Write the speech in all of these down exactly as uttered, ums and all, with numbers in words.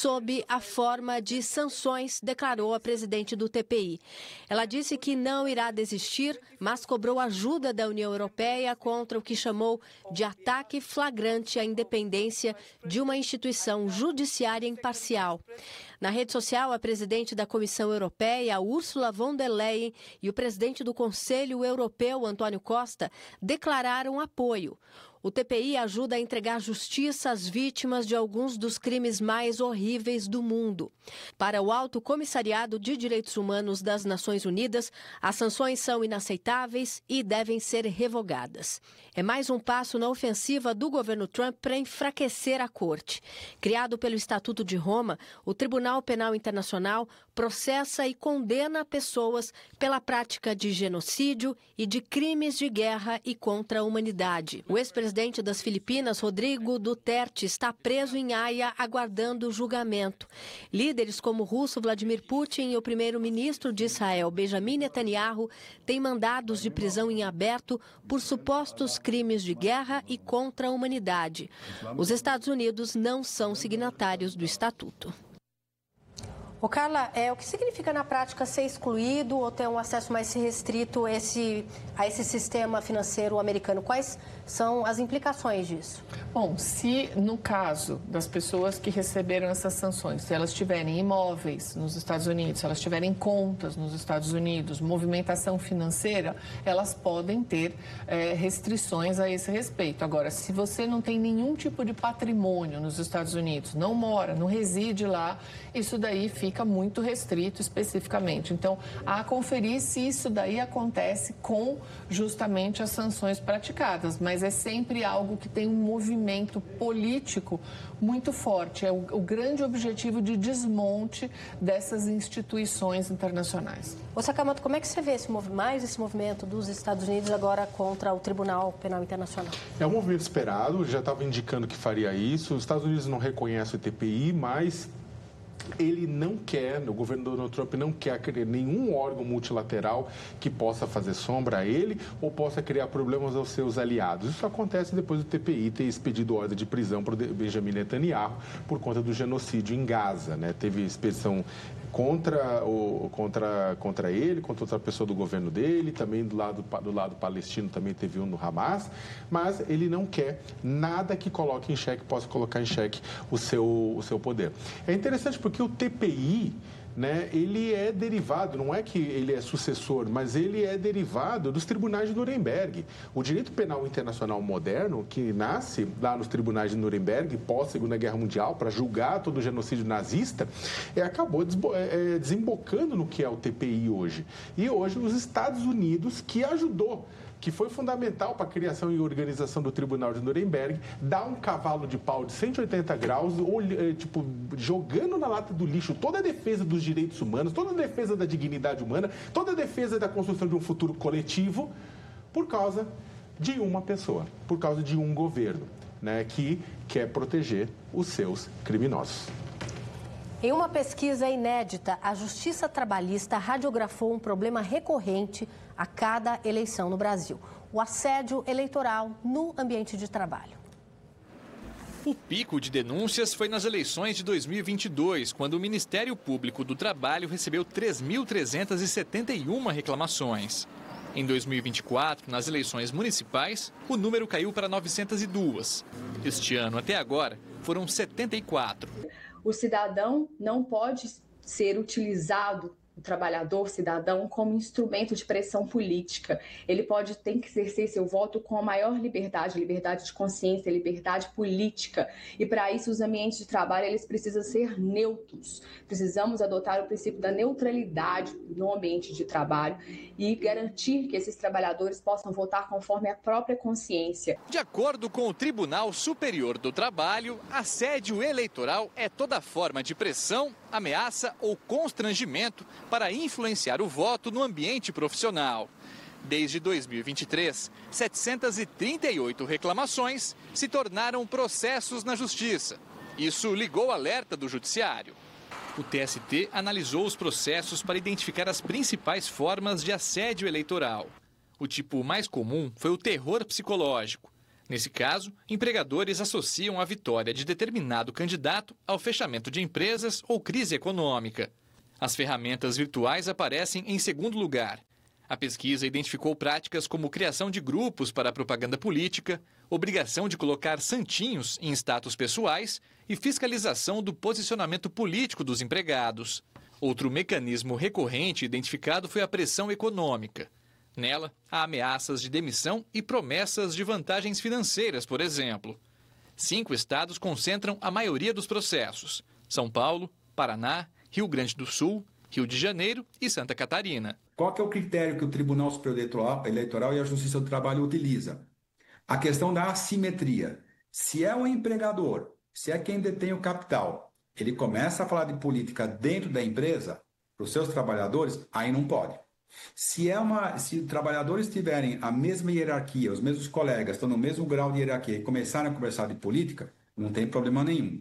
sob a forma de sanções, declarou a presidente do T P I. Ela disse que não irá desistir, mas cobrou ajuda da União Europeia contra o que chamou de ataque flagrante à independência de uma instituição judiciária imparcial. Na rede social, a presidente da Comissão Europeia, Ursula von der Leyen, e o presidente do Conselho Europeu, Antônio Costa, declararam apoio. O T P I ajuda a entregar justiça às vítimas de alguns dos crimes mais horríveis do mundo. Para o Alto Comissariado de Direitos Humanos das Nações Unidas, as sanções são inaceitáveis e devem ser revogadas. É mais um passo na ofensiva do governo Trump para enfraquecer a Corte. Criado pelo Estatuto de Roma, o Tribunal Penal Internacional processa e condena pessoas pela prática de genocídio e de crimes de guerra e contra a humanidade. O ex-presidente das Filipinas, Rodrigo Duterte, está preso em Haia aguardando julgamento. Líderes como o russo Vladimir Putin e o primeiro-ministro de Israel, Benjamin Netanyahu, têm mandados de prisão em aberto por supostos crimes de guerra e contra a humanidade. Os Estados Unidos não são signatários do Estatuto. Ô Carla, é, o que significa na prática ser excluído ou ter um acesso mais restrito a esse, a esse sistema financeiro americano? Quais são as implicações disso? Bom, se no caso das pessoas que receberam essas sanções, se elas tiverem imóveis nos Estados Unidos, se elas tiverem contas nos Estados Unidos, movimentação financeira, elas podem ter é, restrições a esse respeito. Agora, se você não tem nenhum tipo de patrimônio nos Estados Unidos, não mora, não reside lá, isso daí fica fica muito restrito especificamente. Então, a conferir se isso daí acontece com justamente as sanções praticadas, mas é sempre algo que tem um movimento político muito forte. É o, o grande objetivo de desmonte dessas instituições internacionais. Ô Sakamoto, como é que você vê esse, mais esse movimento dos Estados Unidos agora contra o Tribunal Penal Internacional? É um movimento esperado, já estava indicando que faria isso. Os Estados Unidos não reconhecem o T P I, mas ele não quer, o governo do Donald Trump não quer criar nenhum órgão multilateral que possa fazer sombra a ele ou possa criar problemas aos seus aliados. Isso acontece depois do T P I ter expedido ordem de prisão para o Benjamin Netanyahu por conta do genocídio em Gaza, né? Teve expedição contra, o, contra, contra ele, contra outra pessoa do governo dele, também do lado, do lado palestino também teve um no Hamas, mas ele não quer nada que coloque em xeque, possa colocar em xeque o seu, o seu poder. É interessante porque o T P I, né, ele é derivado, não é que ele é sucessor, mas ele é derivado dos tribunais de Nuremberg. O direito penal internacional moderno, que nasce lá nos tribunais de Nuremberg, pós-Segunda Guerra Mundial, para julgar todo o genocídio nazista, é, acabou é, desembocando no que é o T P I hoje. E hoje os Estados Unidos, que ajudou, que foi fundamental para a criação e organização do Tribunal de Nuremberg, dá um cavalo de pau de cento e oitenta graus, tipo, jogando na lata do lixo toda a defesa dos direitos humanos, toda a defesa da dignidade humana, toda a defesa da construção de um futuro coletivo, por causa de uma pessoa, por causa de um governo, né, que quer proteger os seus criminosos. Em uma pesquisa inédita, a Justiça Trabalhista radiografou um problema recorrente a cada eleição no Brasil: o assédio eleitoral no ambiente de trabalho. O pico de denúncias foi nas eleições de dois mil e vinte e dois, quando o Ministério Público do Trabalho recebeu três mil trezentas e setenta e uma reclamações. Em dois mil e vinte e quatro, nas eleições municipais, o número caiu para novecentas e duas. Este ano, até agora, foram setenta e quatro. O cidadão não pode ser utilizado, o trabalhador cidadão, como instrumento de pressão política. Ele pode ter que exercer seu voto com a maior liberdade, liberdade de consciência, liberdade política. E para isso os ambientes de trabalho eles precisam ser neutros. Precisamos adotar o princípio da neutralidade no ambiente de trabalho e garantir que esses trabalhadores possam votar conforme a própria consciência. De acordo com o Tribunal Superior do Trabalho, assédio eleitoral é toda forma de pressão, ameaça ou constrangimento para influenciar o voto no ambiente profissional. Desde dois mil e vinte e três, setecentas e trinta e oito reclamações se tornaram processos na Justiça. Isso ligou o alerta do Judiciário. O T S T analisou os processos para identificar as principais formas de assédio eleitoral. O tipo mais comum foi o terror psicológico. Nesse caso, empregadores associam a vitória de determinado candidato ao fechamento de empresas ou crise econômica. As ferramentas virtuais aparecem em segundo lugar. A pesquisa identificou práticas como criação de grupos para propaganda política, obrigação de colocar santinhos em status pessoais e fiscalização do posicionamento político dos empregados. Outro mecanismo recorrente identificado foi a pressão econômica. Nela, há ameaças de demissão e promessas de vantagens financeiras, por exemplo. Cinco estados concentram a maioria dos processos: São Paulo, Paraná, Rio Grande do Sul, Rio de Janeiro e Santa Catarina. Qual que é o critério que o Tribunal Superior Eleitoral e a Justiça do Trabalho utilizam? A questão da assimetria. Se é o empregador, se é quem detém o capital, ele começa a falar de política dentro da empresa, para os seus trabalhadores, aí não pode. Se, é uma, se trabalhadores tiverem a mesma hierarquia, os mesmos colegas estão no mesmo grau de hierarquia e começarem a conversar de política, não tem problema nenhum.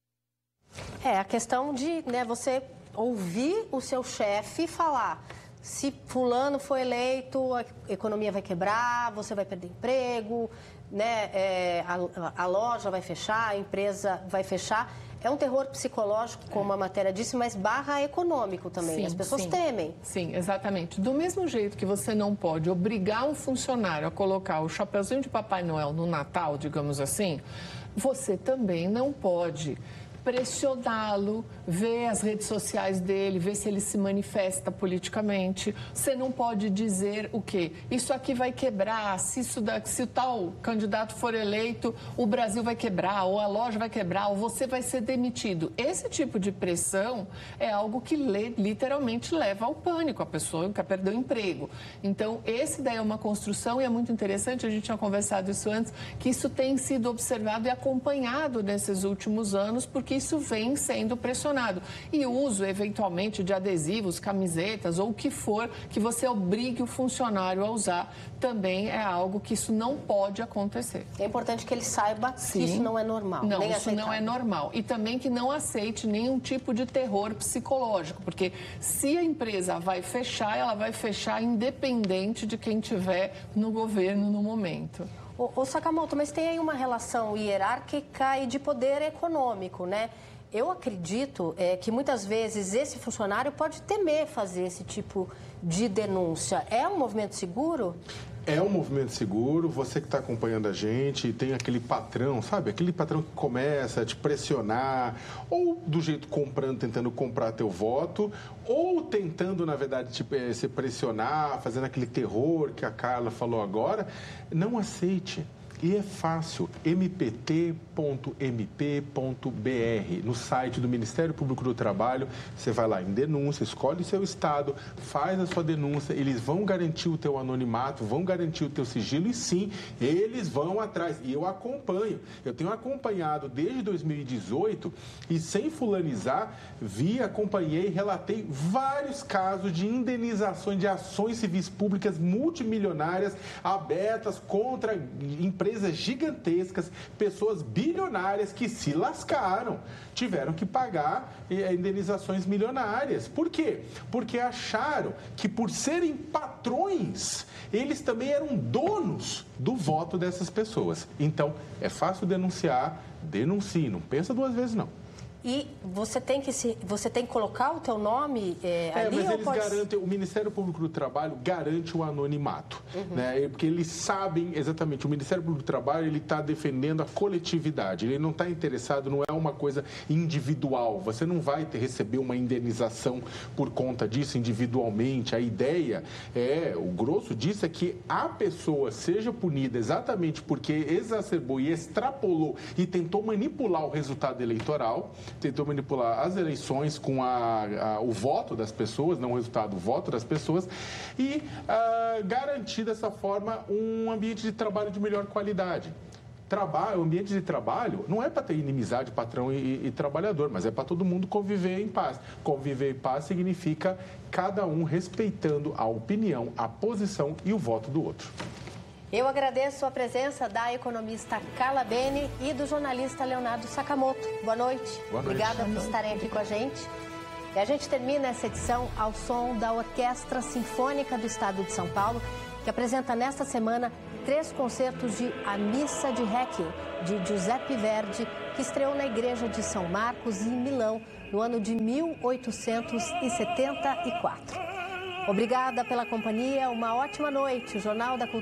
É, a questão de, né, você ouvir o seu chefe falar: se fulano foi eleito, a economia vai quebrar, você vai perder emprego, né, é, a, a loja vai fechar, a empresa vai fechar. É um terror psicológico, como a matéria disse, mas barra econômico também. Sim, As pessoas sim. temem. Sim, exatamente. Do mesmo jeito que você não pode obrigar um funcionário a colocar o chapeuzinho de Papai Noel no Natal, digamos assim, você também não pode pressioná-lo, ver as redes sociais dele, ver se ele se manifesta politicamente. Você não pode dizer o quê? Isso aqui vai quebrar, se, isso da, se o tal candidato for eleito, o Brasil vai quebrar, ou a loja vai quebrar, ou você vai ser demitido. Esse tipo de pressão é algo que literalmente leva ao pânico, a pessoa quer perder o emprego. Então, esse daí é uma construção e é muito interessante, a gente tinha conversado isso antes, que isso tem sido observado e acompanhado nesses últimos anos, porque que isso vem sendo pressionado. E o uso, eventualmente, de adesivos, camisetas ou o que for, que você obrigue o funcionário a usar, também é algo que isso não pode acontecer. É importante que ele saiba Sim. que isso não é normal. Não, nem isso aceitável. não é normal. E também que não aceite nenhum tipo de terror psicológico, porque se a empresa vai fechar, ela vai fechar independente de quem tiver no governo no momento. Ô, Sakamoto, mas tem aí uma relação hierárquica e de poder econômico, né? Eu acredito é, que muitas vezes esse funcionário pode temer fazer esse tipo de denúncia. É um movimento seguro? É um movimento seguro. Você que está acompanhando a gente, tem aquele patrão, sabe? Aquele patrão que começa a te pressionar, ou do jeito comprando, tentando comprar teu voto, ou tentando, na verdade, te, se pressionar, fazendo aquele terror que a Carla falou agora. Não aceite. E é fácil, m p t ponto m p ponto b r, no site do Ministério Público do Trabalho, você vai lá em denúncia, escolhe o seu estado, faz a sua denúncia, eles vão garantir o teu anonimato, vão garantir o teu sigilo e sim, eles vão atrás. E eu acompanho, eu tenho acompanhado desde dois mil e dezoito e sem fulanizar, vi, acompanhei, relatei vários casos de indenizações de ações civis públicas multimilionárias abertas contra empresas Empresas gigantescas, pessoas bilionárias que se lascaram, tiveram que pagar indenizações milionárias. Por quê? Porque acharam que por serem patrões, eles também eram donos do voto dessas pessoas. Então, é fácil denunciar, denuncie, não pensa duas vezes não. E você tem que, se, você tem que colocar o teu nome é, é, ali? Mas ou eles pode... garantem, o Ministério Público do Trabalho garante o anonimato, uhum. né? Porque eles sabem exatamente, o Ministério Público do Trabalho ele está defendendo a coletividade, ele não está interessado, não é uma coisa individual, você não vai ter, receber uma indenização por conta disso individualmente, a ideia é, o grosso disso é que a pessoa seja punida exatamente porque exacerbou e extrapolou e tentou manipular o resultado eleitoral, tentou manipular as eleições com a, a, o voto das pessoas, não o resultado, o voto das pessoas, e uh, garantir dessa forma um ambiente de trabalho de melhor qualidade. Trabalho, o ambiente de trabalho não é para ter inimizade patrão e, e trabalhador, mas é para todo mundo conviver em paz. Conviver em paz significa cada um respeitando a opinião, a posição e o voto do outro. Eu agradeço a presença da economista Carla Bene e do jornalista Leonardo Sakamoto. Boa noite. Boa noite. Obrigada por estarem aqui com a gente. E a gente termina essa edição ao som da Orquestra Sinfônica do Estado de São Paulo, que apresenta nesta semana três concertos de A Missa de Requiem, de Giuseppe Verdi, que estreou na Igreja de São Marcos, em Milão, no ano de mil oitocentos e setenta e quatro. Obrigada pela companhia, uma ótima noite. O Jornal da Cultura